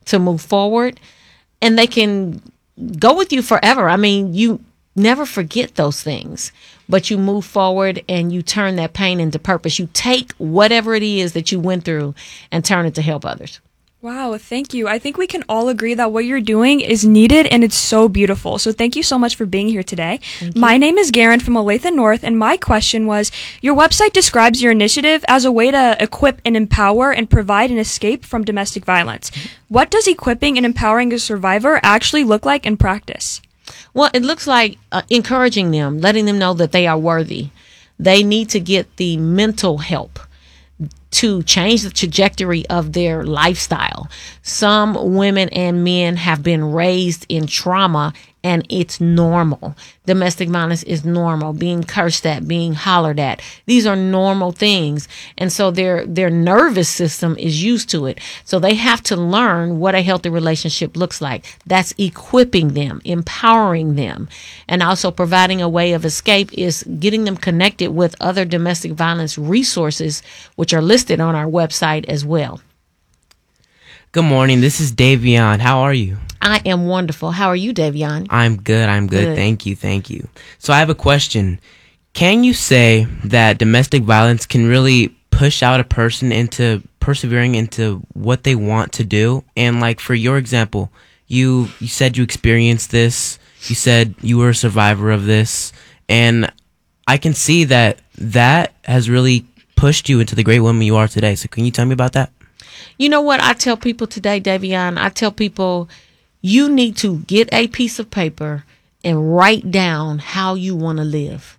to move forward, and they can go with you forever. I mean, you never forget those things, but you move forward and you turn that pain into purpose. You take whatever it is that you went through and turn it to help others. Wow, thank you. I think we can all agree that what you're doing is needed and it's so beautiful. So thank you so much for being here today. My name is Garen from Olathe North, and my question was, your website describes your initiative as a way to equip and empower and provide an escape from domestic violence. What does equipping and empowering a survivor actually look like in practice? Well, it looks like encouraging them, letting them know that they are worthy. They need to get the mental help to change the trajectory of their lifestyle. Some women and men have been raised in trauma, and it's normal. Domestic violence is normal. Being cursed at, being hollered at. These are normal things. And so their nervous system is used to it. So they have to learn what a healthy relationship looks like. That's equipping them, empowering them, and also providing a way of escape is getting them connected with other domestic violence resources, which are listed on our website as well. Good morning. This is Davion. How are you? I am wonderful. How are you, Davion? I'm good. Good. Thank you. So I have a question. Can you say that domestic violence can really push out a person into persevering into what they want to do? And like for your example, you said you experienced this. You said you were a survivor of this. And I can see that has really pushed you into the great woman you are today. So can you tell me about that? You know what I tell people today, Davion? I tell people you need to get a piece of paper and write down how you want to live.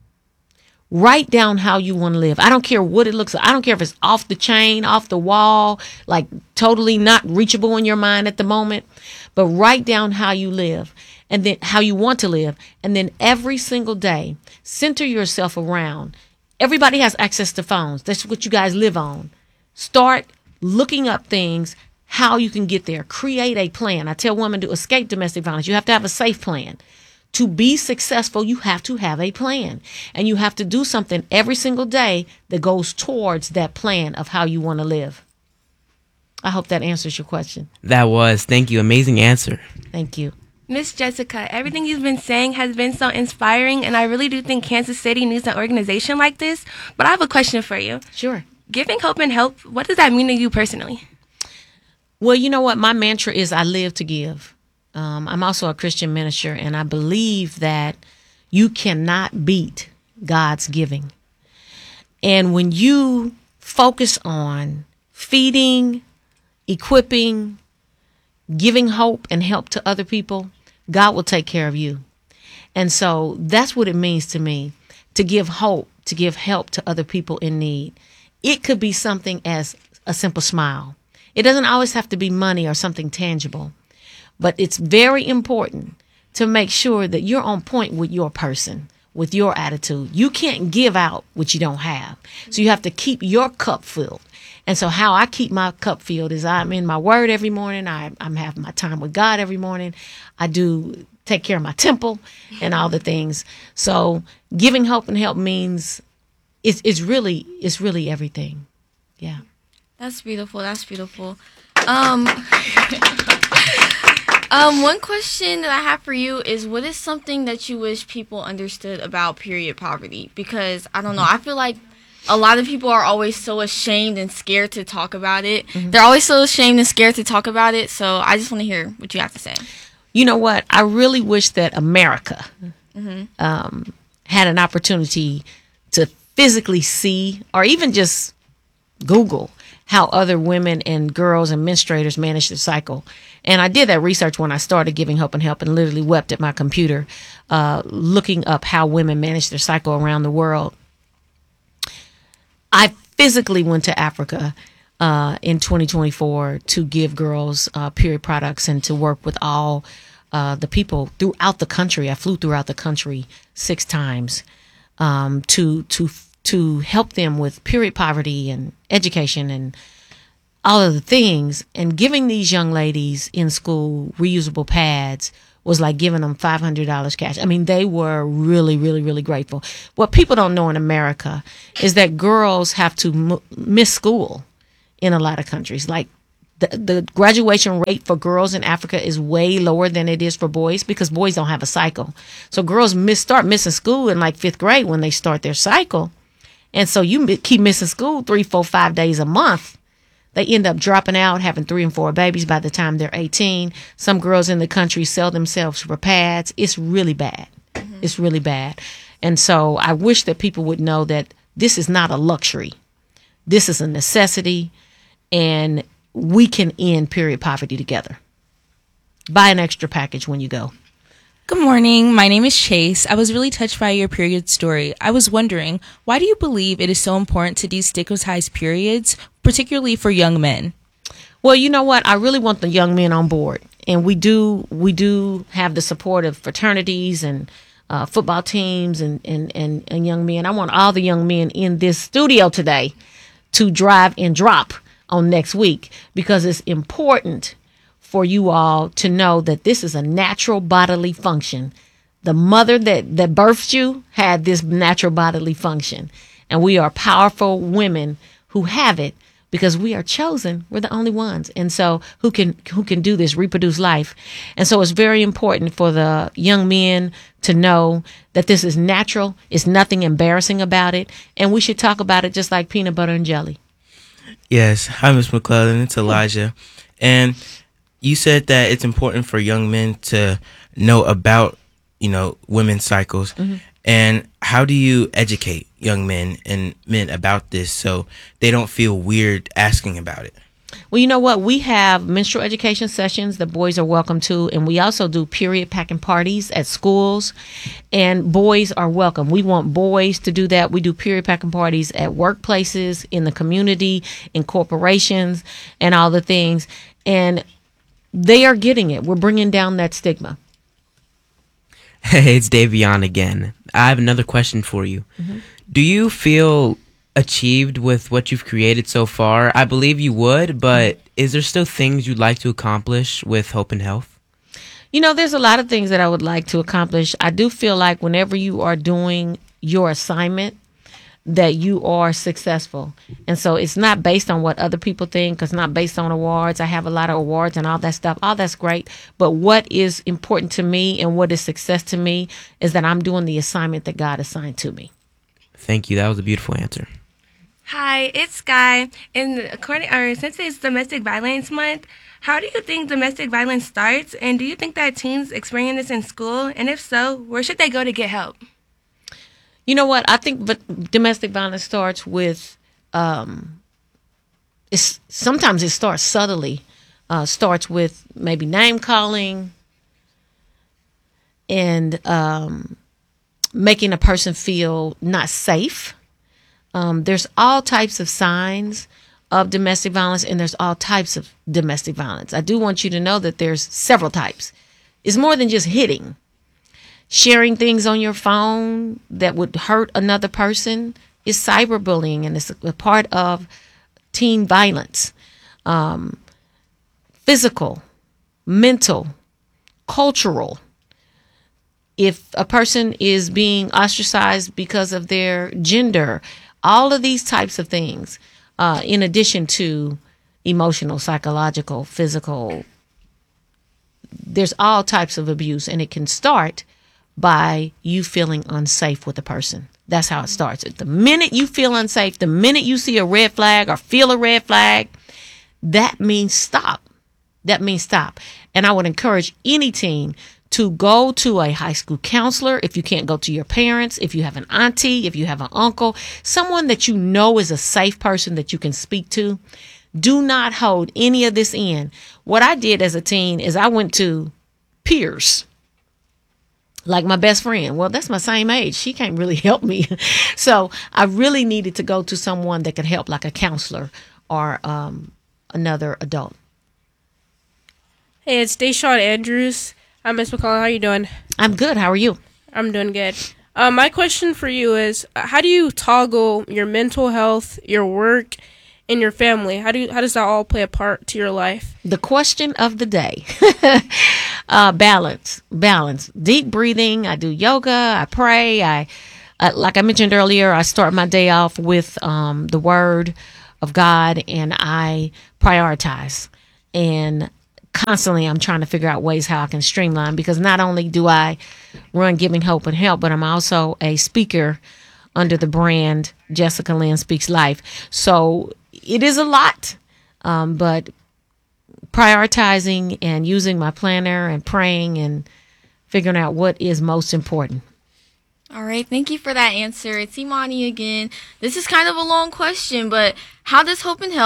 Write down how you want to live. I don't care what it looks like. I don't care if it's off the chain, off the wall, like totally not reachable in your mind at the moment. But write down how you live and then how you want to live. And then every single day, center yourself around. Everybody has access to phones. That's what you guys live on. Start looking up things, how you can get there. Create a plan. I tell women to escape domestic violence, you have to have a safe plan. To be successful, you have to have a plan. And you have to do something every single day that goes towards that plan of how you want to live. I hope that answers your question. Thank you. Amazing answer. Thank you. Miss Jessica, everything you've been saying has been so inspiring, and I really do think Kansas City needs an organization like this. But I have a question for you. Sure. Giving hope and help, what does that mean to you personally? Well, you know what? My mantra is I live to give. I'm also a Christian minister, and I believe that you cannot beat God's giving. And when you focus on feeding, equipping, giving hope and help to other people, God will take care of you. And so that's what it means to me, to give hope, to give help to other people in need. It could be something as a simple smile. It doesn't always have to be money or something tangible, but it's very important to make sure that you're on point with your person, with your attitude. You can't give out what you don't have. So you have to keep your cup filled. And so how I keep my cup filled is I'm in my word every morning. I'm having my time with God every morning. I do take care of my temple and all the things. So giving hope and help means it's really everything. Yeah. That's beautiful. One question that I have for you is, what is something that you wish people understood about period poverty? Because I don't know, I feel like a lot of people are always so ashamed and scared to talk about it. Mm-hmm. They're always so ashamed and scared to talk about it. So I just want to hear what you have to say. You know what? I really wish that America had an opportunity to physically see, or even just Google, how other women and girls and menstruators manage their cycle. And I did that research when I started Giving Hope and Help, and literally wept at my computer looking up how women manage their cycle around the world. I physically went to Africa in 2024 to give girls period products and to work with all the people throughout the country. I flew throughout the country 6 times to help them with period poverty and education and all of the things. And giving these young ladies in school reusable pads was like giving them $500 cash. I mean, they were really, really, really grateful. What people don't know in America is that girls have to miss school in a lot of countries, like The graduation rate for girls in Africa is way lower than it is for boys because boys don't have a cycle. So girls start missing school in like 5th grade when they start their cycle. And so you keep missing school 3, 4, 5 days a month. They end up dropping out, having 3 and 4 babies by the time they're 18. Some girls in the country sell themselves for pads. It's really bad. Mm-hmm. It's really bad. And so I wish that people would know that this is not a luxury. This is a necessity. And we can end period poverty together. Buy an extra package when you go. Good morning. My name is Chase. I was really touched by your period story. I was wondering, why do you believe it is so important to destigmatize periods, particularly for young men? Well, you know what? I really want the young men on board. And we do have the support of fraternities and football teams and young men. I want all the young men in this studio today to drive and drop on next week, because it's important for you all to know that this is a natural bodily function. The mother that birthed you had this natural bodily function, and we are powerful women who have it because we are chosen. We're the only ones, and so who can do this, reproduce life. And so it's very important for the young men to know that this is natural. It's nothing embarrassing about it, and we should talk about it just like peanut butter and jelly. Yes. Hi, Ms. McClellan. It's Elijah. And you said that it's important for young men to know about, women's cycles. Mm-hmm. And how do you educate young men and men about this so they don't feel weird asking about it? Well, you know what? We have menstrual education sessions that boys are welcome to, and we also do period packing parties at schools, and boys are welcome. We want boys to do that. We do period packing parties at workplaces, in the community, in corporations, and all the things, and they are getting it. We're bringing down that stigma. Hey, it's Davion again. I have another question for you. Mm-hmm. Do you feel achieved with what you've created so far? I believe you would, but is there still things you'd like to accomplish with Hope and Health? There's a lot of things that I would like to accomplish. I do feel like whenever you are doing your assignment, that you are successful. And so it's not based on what other people think. It's not based on awards. I have a lot of awards and all that stuff. All that's great. But what is important to me and what is success to me is that I'm doing the assignment that God assigned to me. Thank you. That was a beautiful answer. Hi, it's Sky. Since it's Domestic Violence Month, how do you think domestic violence starts? And do you think that teens experience this in school? And if so, where should they go to get help? You know what? I think domestic violence starts with, sometimes it starts subtly, starts with maybe name calling and making a person feel not safe. There's all types of signs of domestic violence, and there's all types of domestic violence. I do want you to know that there's several types. It's more than just hitting. Sharing things on your phone that would hurt another person is cyberbullying, and it's a part of teen violence. Physical, mental, cultural. If a person is being ostracized because of their gender, all of these types of things, in addition to emotional, psychological, physical, there's all types of abuse, and it can start by you feeling unsafe with a person. That's how it starts. The minute you feel unsafe, the minute you see a red flag or feel a red flag, that means stop. That means stop. And I would encourage any teen to go to a high school counselor. If you can't go to your parents, if you have an auntie, if you have an uncle, someone that you know is a safe person that you can speak to. Do not hold any of this in. What I did as a teen is I went to peers. Like my best friend. Well, that's my same age. She can't really help me. So I really needed to go to someone that could help, like a counselor or another adult. Hey, it's Deshaun Andrews. I'm Miss McCullough. How you doing? I'm good. How are you? I'm doing good. My question for you is, how do you toggle your mental health, your work, and your family? How does that all play a part to your life? The question of the day. Balance. Deep breathing. I do yoga. I pray. Like I mentioned earlier, I start my day off with the Word of God, and I prioritize. and constantly I'm trying to figure out ways how I can streamline, because not only do I run Giving Hope and Help, but I'm also a speaker under the brand Jessica Lynn Speaks Life. So it is a lot, but prioritizing and using my planner and praying and figuring out what is most important. All right, thank you for that answer. It's Imani again. This is kind of a long question, but how does Hope and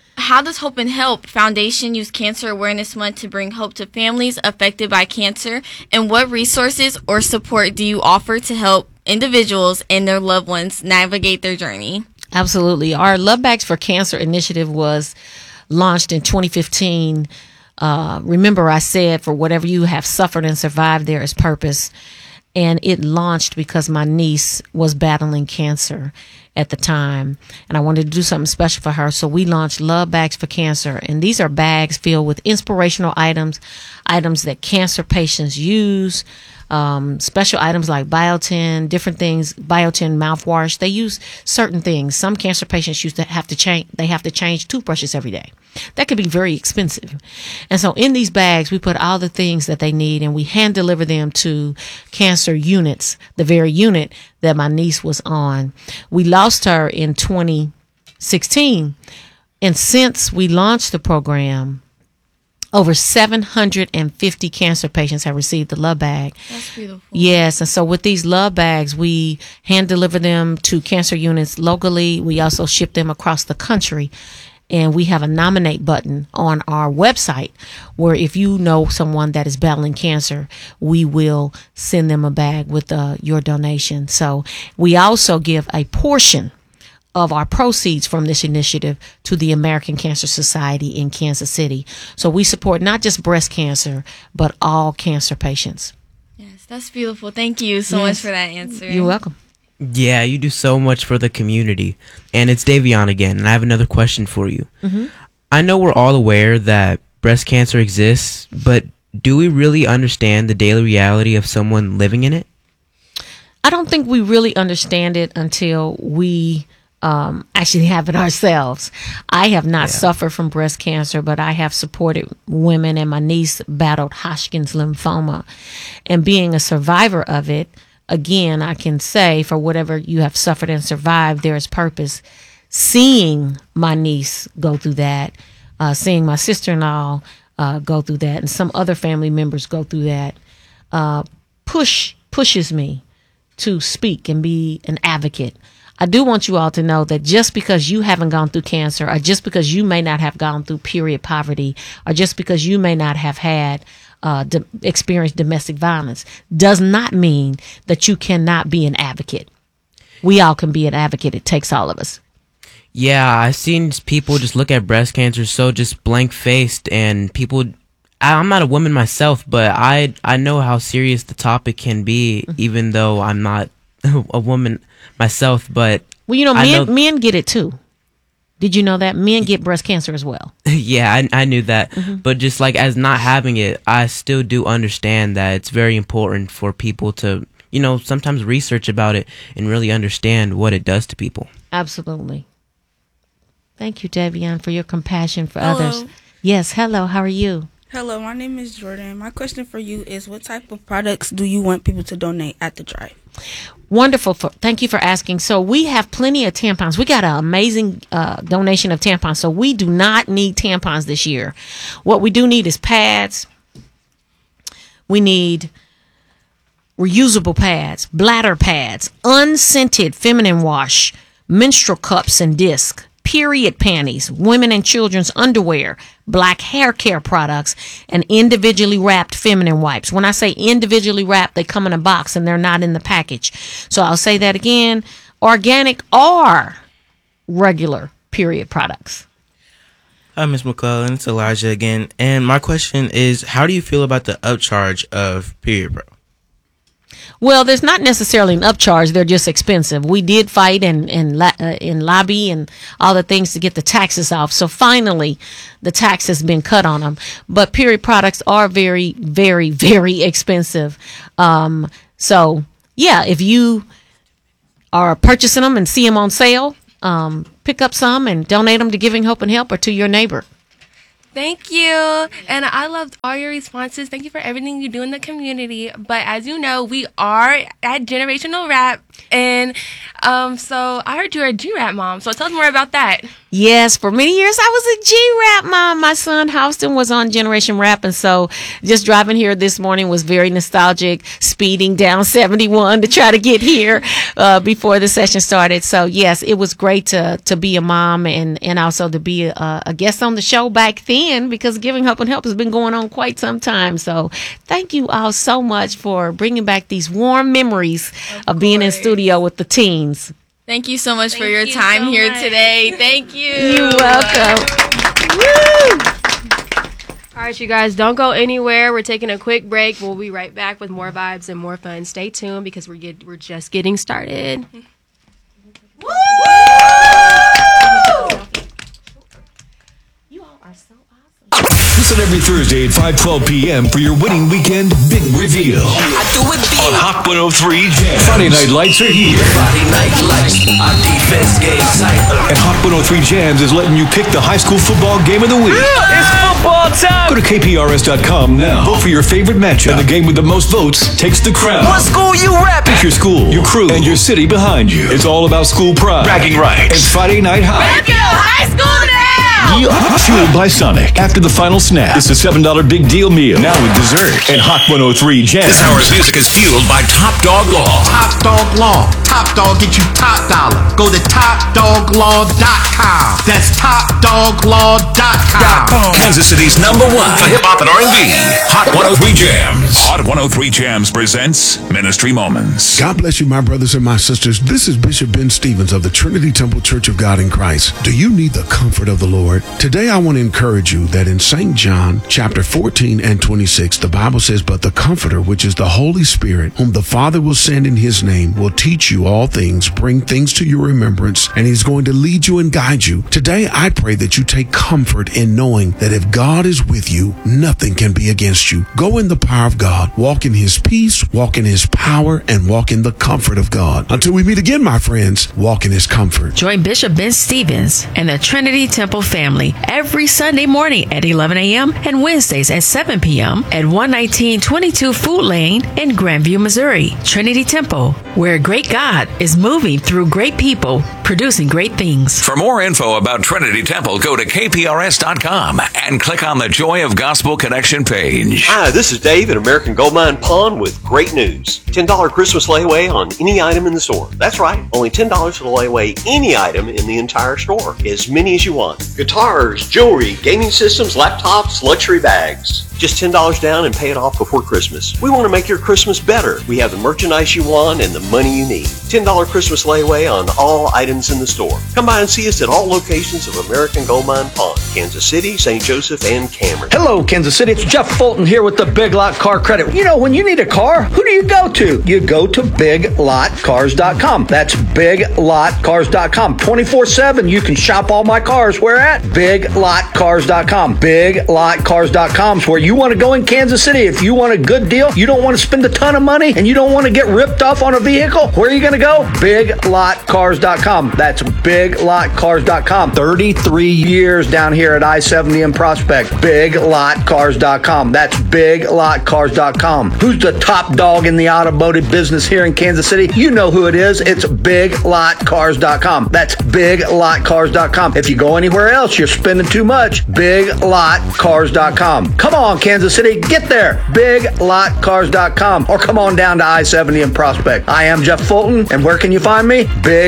Help Foundation use Cancer Awareness Month to bring hope to families affected by cancer? And what resources or support do you offer to help individuals and their loved ones navigate their journey? Absolutely. Our Love Bags for Cancer initiative was launched in 2015. Remember, I said, for whatever you have suffered and survived, there is purpose. And it launched because my niece was battling cancer at the time, and I wanted to do something special for her. So we launched Love Bags for Cancer, and these are bags filled with inspirational items that cancer patients use, special items like biotin, different things, biotin mouthwash. They use certain things. Some cancer patients have to change toothbrushes every day. That could be very expensive. And so in these bags, we put all the things that they need, and we hand deliver them to cancer units, the very unit that my niece was on. We lost her in 2016. And since we launched the program, over 750 cancer patients have received the Love Bag. That's beautiful. Yes. And so with these Love Bags, we hand deliver them to cancer units locally. We also ship them across the country. And we have a nominate button on our website where if you know someone that is battling cancer, we will send them a bag with your donation. So we also give a portion of our proceeds from this initiative to the American Cancer Society in Kansas City. So we support not just breast cancer, but all cancer patients. Yes, that's beautiful. Thank you so much for that answer. You're welcome. Yeah, you do so much for the community. And it's Davion again, and I have another question for you. Mm-hmm. I know we're all aware that breast cancer exists, but do we really understand the daily reality of someone living in it? I don't think we really understand it until we actually have it ourselves. I have not suffered from breast cancer, but I have supported women, and my niece battled Hodgkin's lymphoma. And being a survivor of it, again, I can say, for whatever you have suffered and survived, there is purpose. Seeing my niece go through that, seeing my sister-in-law go through that, and some other family members go through that, pushes me to speak and be an advocate. I do want you all to know that just because you haven't gone through cancer, or just because you may not have gone through period poverty, or just because you may not have had experienced domestic violence, does not mean that you cannot be an advocate. We all can be an advocate. It takes all of us. Yeah, I've seen people just look at breast cancer so just blank-faced, and people... I'm not a woman myself, but I know how serious the topic can be, even though I'm not a woman myself. But well, you know, men get it too. Did you know that men get breast cancer as well? Yeah, I knew that. But just like as not having it, I still do understand that it's very important for people to, sometimes research about it and really understand what it does to people. Absolutely. Thank you, Davion, for your compassion for others. Yes, hello, how are you? Hello, my name is Jordan. My question for you is, what type of products do you want people to donate at the drive? Wonderful. Thank you for asking. So we have plenty of tampons. We got an amazing donation of tampons. So we do not need tampons this year. What we do need is pads. We need reusable pads, bladder pads, unscented feminine wash, menstrual cups and discs, period panties, women and children's underwear, black hair care products, and individually wrapped feminine wipes. When I say individually wrapped, they come in a box and they're not in the package. So I'll say that again. Organic or regular period products. Hi, Ms. McClellan. It's Elijah again. And my question is, how do you feel about the upcharge of Period Pro? Well, there's not necessarily an upcharge. They're just expensive. We did fight and lobby and all the things to get the taxes off. So finally, the tax has been cut on them. But period products are very, very, very expensive. So, yeah, if you are purchasing them and see them on sale, pick up some and donate them to Giving Hope and Help or to your neighbor. Thank you. And I loved all your responses. Thank you for everything you do in the community. But as you know, we are at Generational Rap. And so I heard you were a G-Rap mom. So tell us more about that. Yes, for many years I was a G-Rap mom. My son Houston was on Generation Rap, and so just driving here this morning was very nostalgic, speeding down 71 to try to get here before the session started. So yes, it was great to be a mom and also to be a guest on the show back then, because Giving Hope and Help has been going on quite some time. So thank you all so much for bringing back these warm memories of being in studio with the teens. Thank you so much for your time here today. Thank you. You're welcome. Woo! All right, you guys, don't go anywhere. We're taking a quick break. We'll be right back with more vibes and more fun. Stay tuned because we're just getting started. Woo! You all are so awesome. Listen every Thursday at 5:12 p.m. for your winning weekend big reveal. I do it big. On Hot 103 Jams. Friday Night Lights are here. Friday Night Lights, our defense game tight. And Hot 103 Jams is letting you pick the high school football game of the week. It's football time. Go to KPRS.com now. Vote for your favorite matchup. And the game with the most votes takes the crown. What school you rapping? Pick your school, your crew, and your city behind you. It's all about school pride, bragging rights, and Friday Night High. Let's go high school now! Fueled by Sonic. After the final snap, it's a $7 big deal meal. Now with dessert and Hot 103 Jams. This hour's music is fueled by Top Dog Law. Top Dog Law. Top Dog get you top dollar. Go to TopDogLaw.com. That's TopDogLaw.com. Kansas City's #1 for hip-hop and R&B. Hot 103 Jams. Hot 103 Jams presents Ministry Moments. God bless you, my brothers and my sisters. This is Bishop Ben Stevens of the Trinity Temple Church of God in Christ. Do you need the comfort of the Lord? Today I want to encourage you that in St. John chapter 14 and 26, the Bible says, "But the Comforter, which is the Holy Spirit, whom the Father will send in his name, will teach you all things, bring things to your remembrance, and he's going to lead you and guide you." Today I pray that you take comfort in knowing that if God is with you, nothing can be against you. Go in the power of God, walk in his peace, walk in his power, and walk in the comfort of God. Until we meet again, my friends, walk in his comfort. Join Bishop Ben Stevens and the Trinity Temple family every Sunday morning at 11 a.m. and Wednesdays at 7 p.m. at 11922 Food Lane in Grandview, Missouri. Trinity Temple, where a great God is moving through great people, producing great things. For more info about Trinity Temple, go to KPRS.com and click on the Joy of Gospel Connection page. Hi, this is Dave at American Gold Mine Pawn with great news. $10 Christmas layaway on any item in the store. That's right, only $10 for the layaway any item in the entire store. As many as you want. Guitars, jewelry, gaming systems, laptops, luxury bags. Just $10 down and pay it off before Christmas. We want to make your Christmas better. We have the merchandise you want and the money you need. $10 Christmas layaway on all items in the store. Come by and see us at all locations of American Gold Mine Pawn, Kansas City, St. Joseph, and Cameron. Hello, Kansas City. It's Jeff Fulton here with the Big Lot Car Credit. You know, when you need a car, who do you go to? You go to BigLotCars.com. That's BigLotCars.com. 24/7, you can shop all my cars. Where at? BigLotCars.com. BigLotCars.com is where you want to go in Kansas City. If you want a good deal, you don't want to spend a ton of money, and you don't want to get ripped off on a vehicle, where are you going to go? BigLotCars.com. That's BigLotCars.com. 33 years down here at I-70 in Prospect. BigLotCars.com. That's BigLotCars.com. Who's the top dog in the automotive business here in Kansas City? You know who it is. It's BigLotCars.com. That's BigLotCars.com. If you go anywhere else, you're spending too much. BigLotCars.com. Come on, Kansas City, get there. BigLotCars.com. Or come on down to I-70 in Prospect. I am Jeff Fulton, and where can you find me?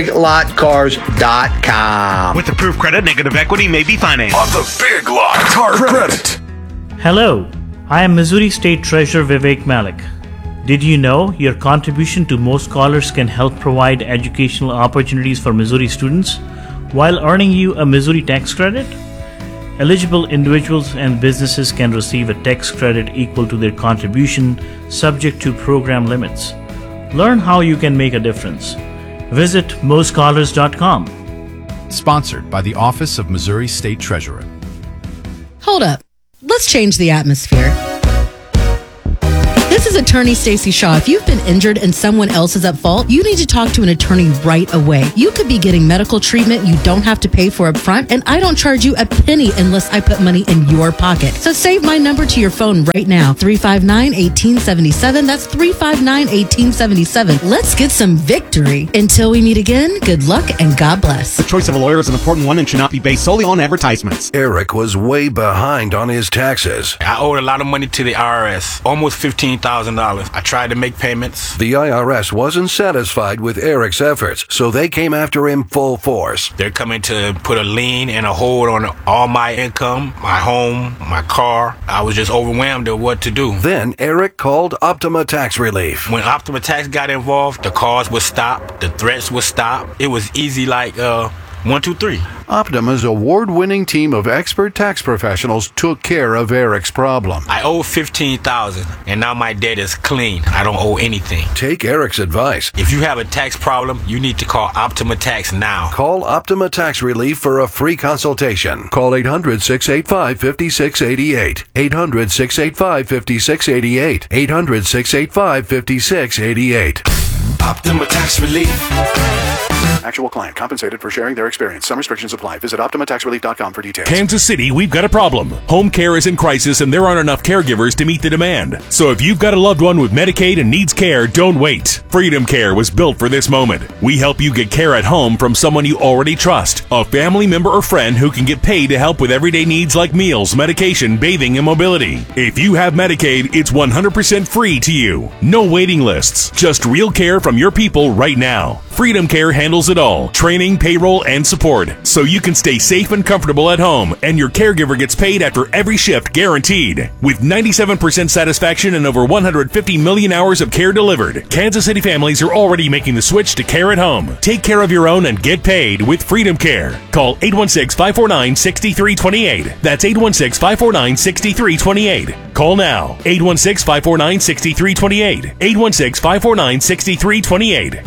BigLotCars.com. With approved credit, negative equity may be financed. On the Big Lot Car Credit. Hello, I am Missouri State Treasurer Vivek Malik. Did you know your contribution to Most Scholars can help provide educational opportunities for Missouri students while earning you a Missouri tax credit? Eligible individuals and businesses can receive a tax credit equal to their contribution, subject to program limits. Learn how you can make a difference. Visit mostscholars.com. Sponsored by the Office of Missouri State Treasurer. Hold up. Let's change the atmosphere. This is attorney Stacey Shaw. If you've been injured and someone else is at fault, you need to talk to an attorney right away. You could be getting medical treatment you don't have to pay for up front, and I don't charge you a penny unless I put money in your pocket. So save my number to your phone right now, 359-1877. That's 359-1877. Let's get some victory. Until we meet again, good luck and God bless. The choice of a lawyer is an important one and should not be based solely on advertisements. Eric was way behind on his taxes. I owed a lot of money to the IRS, almost $15,000. I tried to make payments. The IRS wasn't satisfied with Eric's efforts, so they came after him full force. They're coming to put a lien and a hold on all my income, my home, my car. I was just overwhelmed at what to do. Then Eric called Optima Tax Relief. When Optima Tax got involved, the calls would stop, the threats would stop. It was easy like 1, 2, 3. Optima's award-winning team of expert tax professionals took care of Eric's problem. I owe $15,000, and now my debt is clean. I don't owe anything. Take Eric's advice. If you have a tax problem, you need to call Optima Tax now. Call Optima Tax Relief for a free consultation. Call 800-685-5688. 800-685-5688. 800-685-5688. Optima Tax Relief. Actual client compensated for sharing their experience. Some restrictions apply. Visit OptimaTaxRelief.com for details. Kansas City, we've got a problem. Home care is in crisis and there aren't enough caregivers to meet the demand. So if you've got a loved one with Medicaid and needs care, don't wait. Freedom Care was built for this moment. We help you get care at home from someone you already trust. A family member or friend who can get paid to help with everyday needs like meals, medication, bathing, and mobility. If you have Medicaid, it's 100% free to you. No waiting lists. Just real care from your people right now. Freedom Care handles it all. Training, payroll, and support. So you can stay safe and comfortable at home, and your caregiver gets paid after every shift guaranteed. With 97% satisfaction and over 150 million hours of care delivered, Kansas City families are already making the switch to care at home. Take care of your own and get paid with Freedom Care. Call 816-549-6328. That's 816-549-6328. Call now. 816-549-6328. 816-549-6328.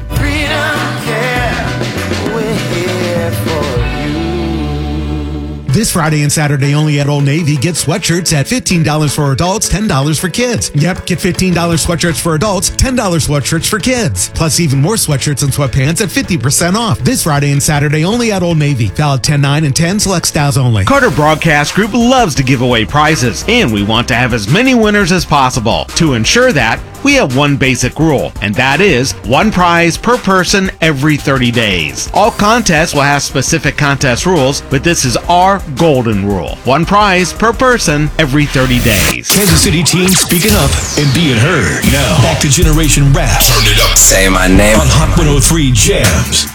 This Friday and Saturday only at Old Navy, get sweatshirts at $15 for adults, $10 for kids. Yep, get $15 sweatshirts for adults, $10 sweatshirts for kids. Plus even more sweatshirts and sweatpants at 50% off. This Friday and Saturday only at Old Navy. Valid 10/9 and 10 select styles only. Carter Broadcast Group loves to give away prizes, and we want to have as many winners as possible. To ensure that, we have one basic rule, and that is one prize per person every 30 days. All contests will have specific contest rules, but this is our golden rule. One prize per person every 30 days. Kansas City team speaking up and being heard. Now, back to Generation Rap. Turn it up. Say my name. On Hot 103 Jams.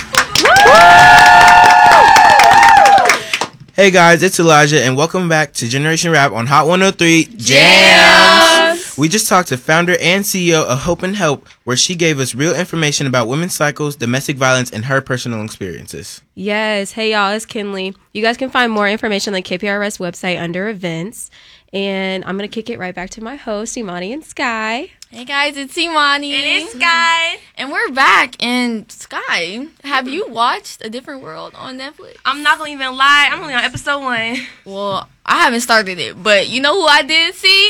Hey guys, it's Elijah, and welcome back to Generation Rap on Hot 103 Jams. We just talked to founder and CEO of Hope and Help, where she gave us real information about women's cycles, domestic violence, and her personal experiences. Yes. Hey, y'all. It's Kinley. You guys can find more information on the KPRS website under events. And I'm going to kick it right back to my host, Imani and Sky. Hey, guys. It's Imani. And it's Sky. And we're back. And Sky, have you watched A Different World on Netflix? I'm not going to even lie. I'm only on episode 1. Well, I haven't started it. But you know who I did see?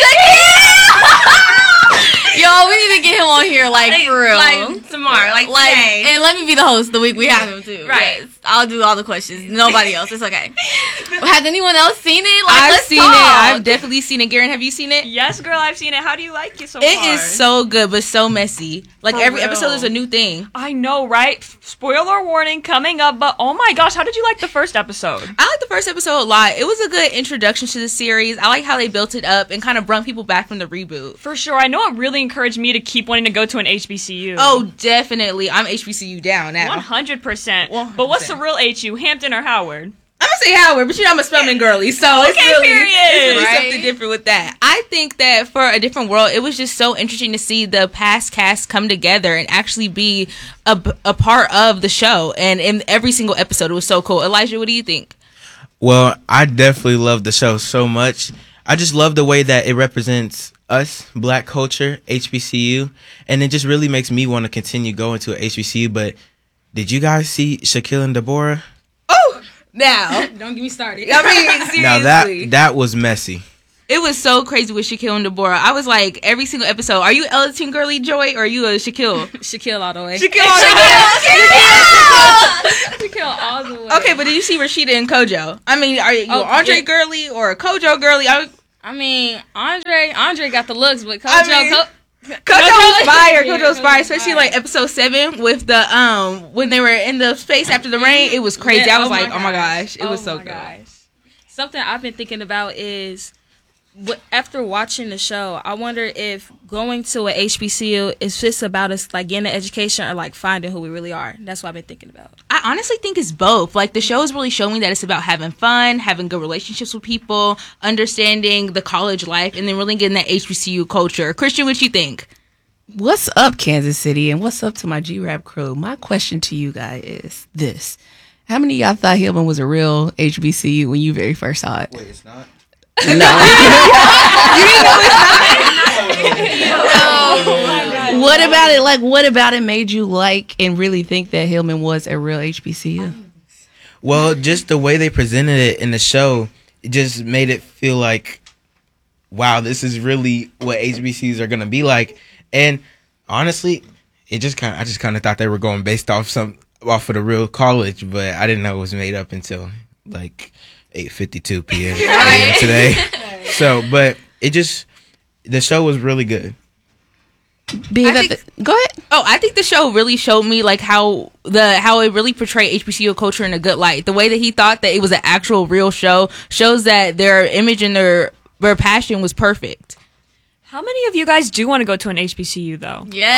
Yo, we need to get him on here, like for real. Like tomorrow, like today. And let me be the host the week we have him too. Right. Yes, I'll do all the questions. Nobody else. It's okay. Has anyone else seen it? Like, I've let's seen talk. it. I've definitely seen it. Garen, have you seen it? Yes, girl, I've seen it. How do you like it so It far? is so good, but so messy. Like, For every real. episode is a new thing. I know, right? Spoiler warning coming up, but oh my gosh, how did you like the first episode? I like the first episode a lot. It was a good introduction to the series. I like how they built it up and kind of brought people back from the reboot. For sure. I know it really encouraged me to keep wanting to go to an HBCU. Oh, definitely. I'm HBCU down now. 100%. But what's the real HU, Hampton or Howard? I'm gonna say Howard, but you know I'm a Spelman girly, so it's really something different with that. I think that for A Different World, it was just so interesting to see the past cast come together and actually be a part of the show. And in every single episode, it was so cool. Elijah, what do you think? Well, I definitely love the show so much. I just love the way that it represents us, black culture, HBCU, and it just really makes me want to continue going to a HBCU. But did you guys see Shaquille and Deborah? Oh, now don't get me started. I mean, seriously. Now that was messy. It was so crazy with Shaquille and Deborah. I was like, every single episode, are you Ella Team Girly Joy or are you a Shaquille? Shaquille all the way. Shaquille all the way. Shaquille all the way. Okay, but did you see Rashida and Kojo? I mean, are you Andre girly or a Kojo girly? I mean, Andre got the looks, but Kojo, Kojo was fire. Kojo was fire, especially like episode 7 with the when they were in the space after the rain. It was crazy. I was like, oh my gosh, it was so good. Something I've been thinking about is, after watching the show, I wonder if going to a HBCU is just about us like getting an education or like finding who we really are. That's what I've been thinking about. I honestly think it's both. Like, the show is really showing me that it's about having fun, having good relationships with people, understanding the college life, and then really getting that HBCU culture. Christian, what you think? What's up, Kansas City, and what's up to my G-Rap crew? My question to you guys is this. How many of y'all thought Hillman was a real HBCU when you very first saw it? Wait, it's not? No. What about it? Like, what about it made you like and really think that Hillman was a real HBCU? Well, just the way they presented it in the show, it just made it feel like, wow, this is really what HBCUs are gonna be like. And honestly, I just kind of thought they were going based off of the real college, but I didn't know it was made up until like 8:52 p.m. today. So, but the show was really good. Go ahead. Oh, I think the show really showed me like how it really portrayed HBCU culture in a good light. The way that he thought that it was an actual real show shows that their image and their passion was perfect. How many of you guys do want to go to an HBCU though? Yeah.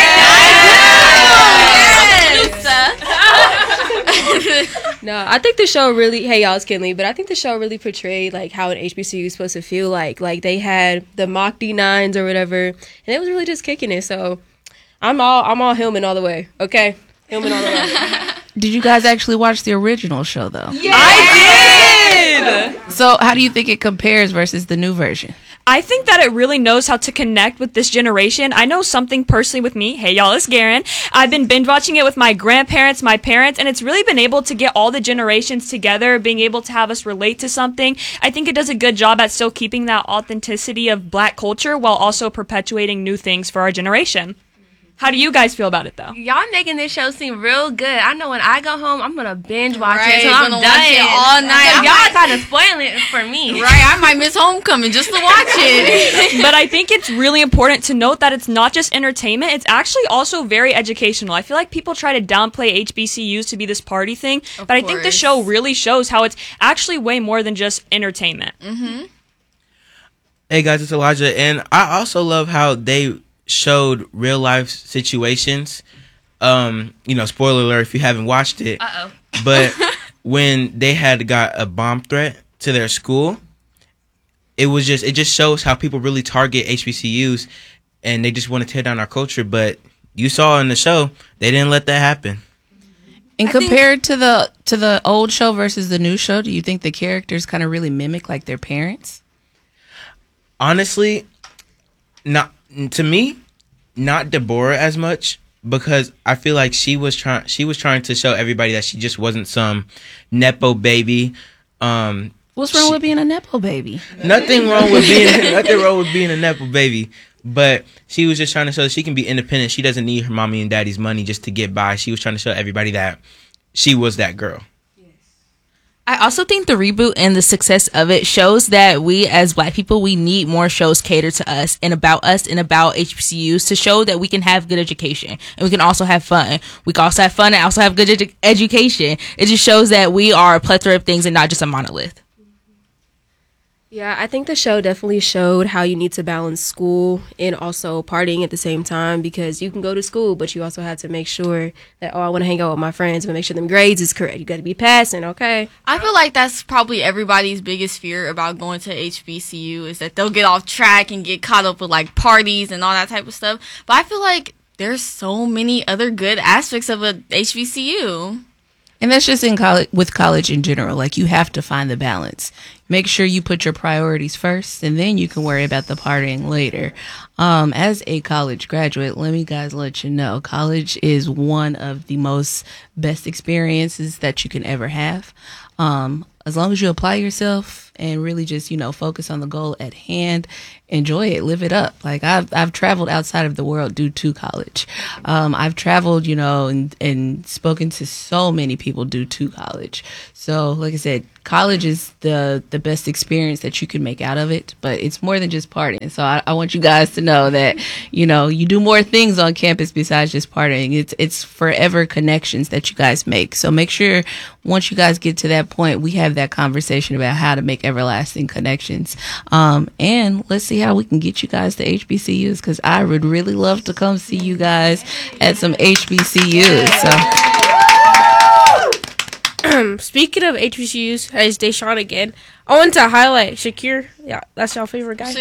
No, I think the show really, hey y'all, it's Kinley, but I think the show really portrayed like how an HBCU is supposed to feel like. Like, they had the mock D9s or whatever, and it was really just kicking it. So I'm all Hillman all the way. Okay, Hillman all the way. Did you guys actually watch the original show though? Yeah, I did. So how do you think it compares versus the new version? I think that it really knows how to connect with this generation. I know something personally with me. Hey, y'all, it's Garen. I've been binge watching it with my grandparents, my parents, and it's really been able to get all the generations together, being able to have us relate to something. I think it does a good job at still keeping that authenticity of Black culture while also perpetuating new things for our generation. How do you guys feel about it, though? Y'all making this show seem real good. I know when I go home, I'm going to binge watch it until I'm done. Watch it all night. Y'all kind of spoiling it for me. Right, I might miss Homecoming just to watch it. But I think it's really important to note that it's not just entertainment. It's actually also very educational. I feel like people try to downplay HBCUs to be this party thing, but I think the show really shows how it's actually way more than just entertainment. Mm-hmm. Hey guys, it's Elijah, and I also love how they showed real life situations. Spoiler alert if you haven't watched it. But when they had got a bomb threat to their school, it just shows how people really target HBCUs and they just want to tear down our culture. But you saw in the show, they didn't let that happen. And compared to the old show versus the new show, do you think the characters kind of really mimic like their parents? Honestly, not to me, not Deborah as much, because I feel like she was trying to show everybody that she just wasn't some nepo baby. What's wrong with being a nepo baby? Nothing wrong with being a nepo baby. But she was just trying to show that she can be independent. She doesn't need her mommy and daddy's money just to get by. She was trying to show everybody that she was that girl. I also think the reboot and the success of it shows that we as Black people, we need more shows catered to us and about HBCUs to show that we can have good education and we can also have fun. We can also have fun and also have good education. It just shows that we are a plethora of things and not just a monolith. Yeah, I think the show definitely showed how you need to balance school and also partying at the same time, because you can go to school, but you also have to make sure that, I want to hang out with my friends, but make sure them grades is correct. You got to be passing, okay? I feel like that's probably everybody's biggest fear about going to HBCU is that they'll get off track and get caught up with like parties and all that type of stuff. But I feel like there's so many other good aspects of a HBCU. And that's just with college in general. Like, you have to find the balance. Make sure you put your priorities first, and then you can worry about the partying later. As a college graduate, let you know, college is one of the most best experiences that you can ever have. As long as you apply yourself and really just, focus on the goal at hand. Enjoy it, live it up. Like I've traveled outside of the world due to college. I've traveled, and spoken to so many people due to college. So like I said, college is the best experience that you can make out of it, but it's more than just partying. So I want you guys to know that, you do more things on campus besides just partying. It's forever connections that you guys make. So make sure once you guys get to that point, we have that conversation about how to make everlasting connections. And let's see how we can get you guys to HBCUs, because I would really love to come see you guys at some HBCUs. So. Speaking of HBCUs, as Deshaun again, I want to highlight Shakir. Yeah, that's your favorite guy.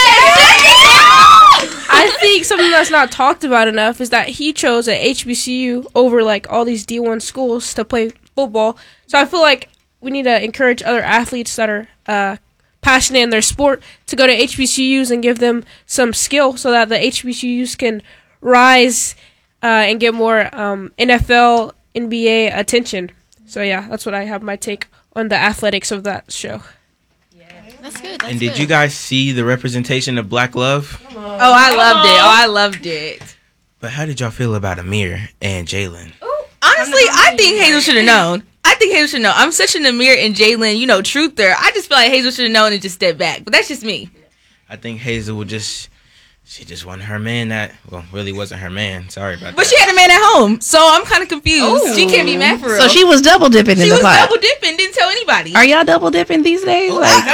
I think something that's not talked about enough is that he chose a HBCU over like all these D1 schools to play football. So I feel like we need to encourage other athletes that are passionate in their sport to go to HBCUs and give them some skill so that the HBCUs can rise and get more NFL, NBA attention. So yeah, that's what I have my take on the athletics of that show. That's good. And did you guys see the representation of Black Love? Oh, I loved it. But how did y'all feel about Amir and Jalen? Honestly, I think Hazel should have known. I'm such an Amir and Jalen, truther. I just feel like Hazel should have known and just stepped back. But that's just me. I think Hazel she just wanted her man that, really wasn't her man. Sorry about that. But she had a man at home, so I'm kind of confused. She can't be mad for real. So she was double dipping in the pot. She was double dipping, didn't tell anybody. Are y'all double dipping these days?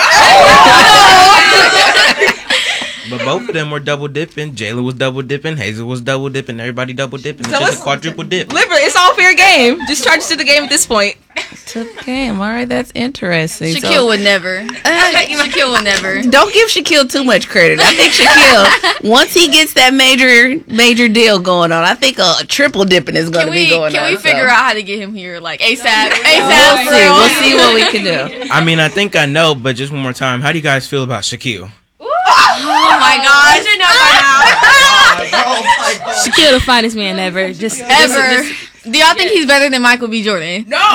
But both of them were double dipping. Jalen was double dipping. Hazel was double dipping. Everybody double dipping. It's just a quadruple dip. Literally, it's all fair game. Just charge to the game at this point. To the game. All right, that's interesting. Shaquille would never. Shaquille would never. Don't give Shaquille too much credit. I think Shaquille, once he gets that major deal going on, I think a triple dipping is going to be going on. Can we figure out how to get him here, like ASAP? We'll see what we can do. I mean, I think I know, but just one more time, how do you guys feel about Shaquille? Oh my gosh! I should know by now. Shaquille, the finest man ever. Ever. Do y'all think he's better than Michael B. Jordan? No.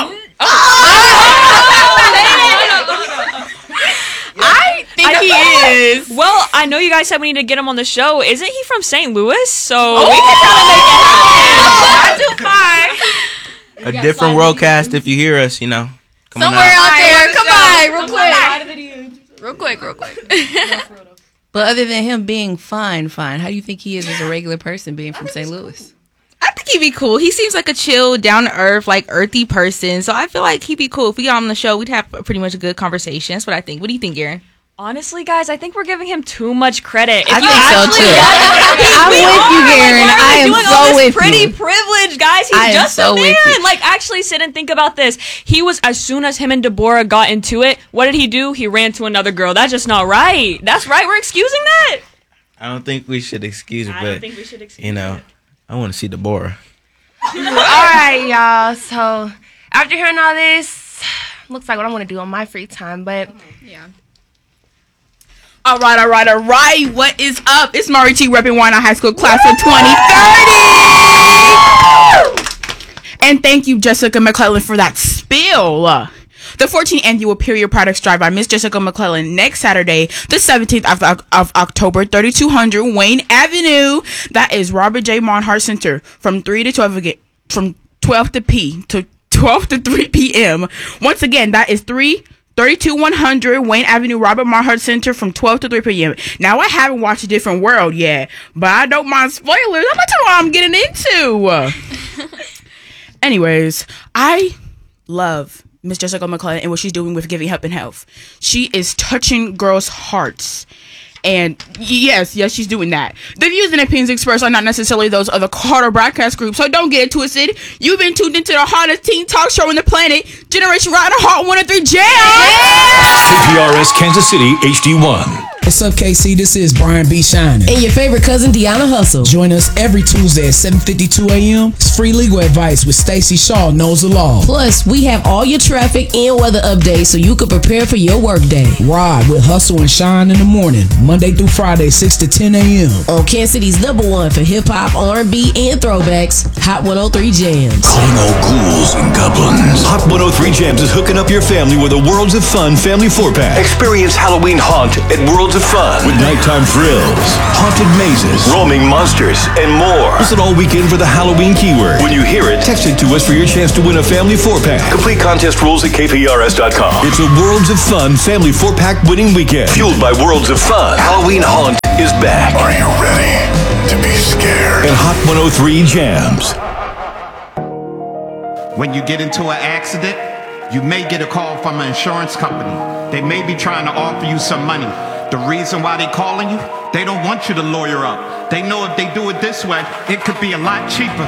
I think he is. Well, I know you guys said we need to get him on the show. Isn't he from St. Louis? So we can try to make it happen. A different worldcast if you hear us, Come somewhere out there. Come by, real quick. But other than him being fine, how do you think he is as a regular person being from St. Louis? I think he'd be cool. He seems like a chill, down to earth, earthy person. So I feel like he'd be cool. If we got him on the show, we'd have pretty much a good conversation. That's what I think. What do you think, Aaron? Honestly, guys, I think we're giving him too much credit. I think so too. I'm with you, Garen. I am so with you. Pretty privilege, guys. He's just a man. Actually, sit and think about this. He was, as soon as him and Deborah got into it, what did he do? He ran to another girl. That's just not right. That's right. We're excusing that. I don't think we should excuse it, but I want to see Deborah. All right, y'all. So after hearing all this, looks like what I'm going to do on my free time, but yeah. All right. What is up? It's Mari T repping Wyandotte High School class of 2030. And thank you, Jessica McClellan, for that spill. The 14th annual Period Products Drive by Miss Jessica McClellan next Saturday, the 17th of October, 3200 Wayne Avenue. That is Robert J. Monhart Center from 3 to 12 again, from 12 to 3 p.m. Once again, that is 32100 Wayne Avenue, Robert Monhart Center from 12 to 3 p.m. Now, I haven't watched A Different World yet, but I don't mind spoilers. I'm going to tell you what I'm getting into. Anyways, I love Miss Jessica McClellan and what she's doing with Giving Help and Health. She is touching girls' hearts. And yes, she's doing that. The views and opinions expressed are not necessarily those of the Carter Broadcast Group, so don't get it twisted. You've been tuned into the hottest teen talk show on the planet, Generation Rider Hot 103 Jam! CPRS Kansas City HD1. What's up, KC? This is Brian B. Shining. And your favorite cousin, Deanna Hustle. Join us every Tuesday at 7:52 a.m. It's free legal advice with Stacey Shaw Knows the Law. Plus, we have all your traffic and weather updates so you can prepare for your workday. Ride with Hustle and Shine in the morning, Monday through Friday, 6 to 10 a.m. On Kansas City's #1 for hip-hop, R&B, and throwbacks, Hot 103 Jams. Calling all ghouls and goblins. Hot 103 Jams is hooking up your family with a Worlds of Fun family 4-pack. Experience Halloween Haunt at Worlds of Fun with nighttime thrills, haunted mazes, roaming monsters, and more. Listen all weekend for the Halloween keyword. When you hear it, text it to us for your chance to win a family 4-pack. Complete contest rules at kprs.com. It's a Worlds of Fun family 4-pack winning weekend. Fueled by Worlds of Fun. Halloween Haunt is back. Are you ready to be scared? And Hot 103 Jams. When you get into an accident, you may get a call from an insurance company. They may be trying to offer you some money. The reason why they're calling you, they don't want you to lawyer up. They know if they do it this way, it could be a lot cheaper.